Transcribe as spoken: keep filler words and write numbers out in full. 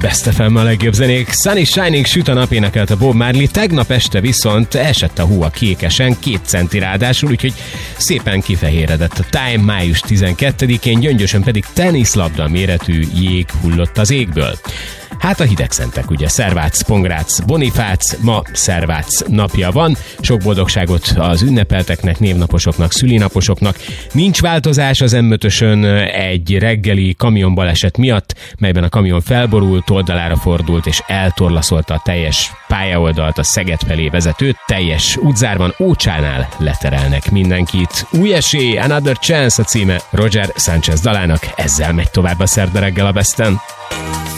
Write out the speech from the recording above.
Best ef em a legjobb zenék. Sunny Shining, süt a nap, énekelte Bob Marley. Tegnap este viszont esett a hó a Kékesen, két centi ráadásul, úgyhogy szépen kifehéredett a Time. Május tizenkettedikén Gyöngyösön pedig teniszlabda méretű jég hullott az égből. Hát a hidegszentek, ugye, Szervác, Pongrác, Bonifác, ma Szervác napja van. Sok boldogságot az ünnepelteknek, névnaposoknak, szülinaposoknak. Nincs változás az em ötösön egy reggeli kamionbaleset miatt, melyben a kamion felborult, oldalára fordult és eltorlaszolta a teljes pályaoldalt, a Szeged felé vezetőt. Teljes útzárban Ócsánál leterelnek mindenkit. Új esély, Another Chance a címe Roger Sanchez dalának, ezzel megy tovább a szerda reggel a Besten.